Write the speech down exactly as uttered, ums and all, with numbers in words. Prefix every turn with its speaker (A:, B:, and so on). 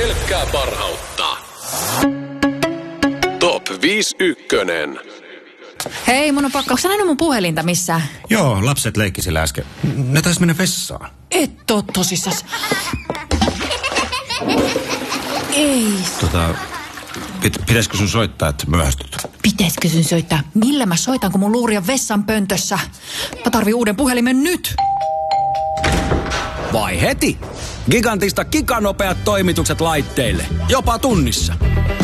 A: pelkkää parhautta. Top viisi ykkönen.
B: Hei, mun on pakko. Onko sä nähnyt mun puhelinta missään?
C: Joo, lapset leikki sillä äsken. Ne taisi mennä vessaan.
B: Et oo tosissas. Ei.
C: Tota, pit, pitäisikö sun soittaa, että myöhästyt?
B: Pitäisikö sun soittaa? Millä mä soitan, kun mun luuri on vessan pöntössä? Mä tarvii uuden puhelimen nyt.
D: Vai heti? Gigantista giganopeat toimitukset laitteille. Jopa tunnissa.